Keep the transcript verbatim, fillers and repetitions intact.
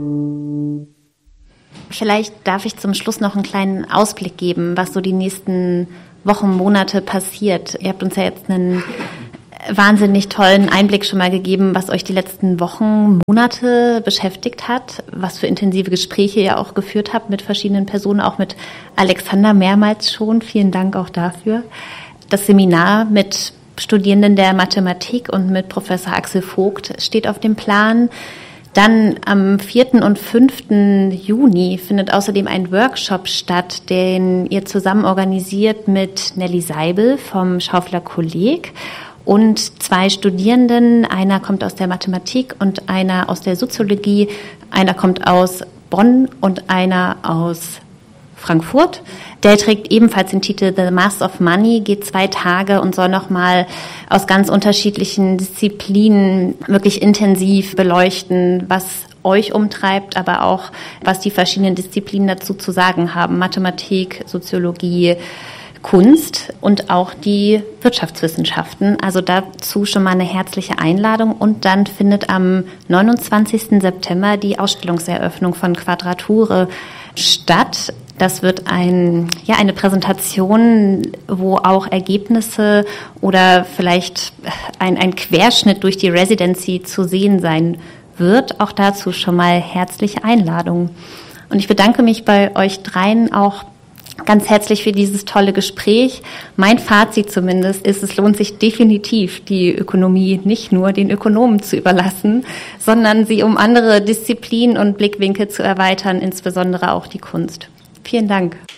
Vielleicht darf ich zum Schluss noch einen kleinen Ausblick geben, was so die nächsten Wochen, Monate passiert. Ihr habt uns ja jetzt einen wahnsinnig tollen Einblick schon mal gegeben, was euch die letzten Wochen, Monate beschäftigt hat, was für intensive Gespräche ihr auch geführt habt mit verschiedenen Personen, auch mit Alexander mehrmals schon. Vielen Dank auch dafür. Das Seminar mit Studierenden der Mathematik und mit Professor Axel Vogt steht auf dem Plan. Dann am vierten und fünften Juni findet außerdem ein Workshop statt, den ihr zusammen organisiert mit Nelly Seibel vom Schaufler Kolleg und zwei Studierenden. Einer kommt aus der Mathematik und einer aus der Soziologie. Einer kommt aus Bonn und einer aus Frankfurt. Der trägt ebenfalls den Titel The Mass of Money, geht zwei Tage und soll nochmal aus ganz unterschiedlichen Disziplinen wirklich intensiv beleuchten, was euch umtreibt, aber auch, was die verschiedenen Disziplinen dazu zu sagen haben. Mathematik, Soziologie, Kunst und auch die Wirtschaftswissenschaften. Also dazu schon mal eine herzliche Einladung. Und dann findet am neunundzwanzigsten September die Ausstellungseröffnung von Quadrature statt. Das wird ein, ja, eine Präsentation, wo auch Ergebnisse oder vielleicht ein, ein Querschnitt durch die Residency zu sehen sein wird. Auch dazu schon mal herzliche Einladung. Und ich bedanke mich bei euch dreien auch ganz herzlich für dieses tolle Gespräch. Mein Fazit zumindest ist, es lohnt sich definitiv, die Ökonomie nicht nur den Ökonomen zu überlassen, sondern sie um andere Disziplinen und Blickwinkel zu erweitern, insbesondere auch die Kunst. Vielen Dank.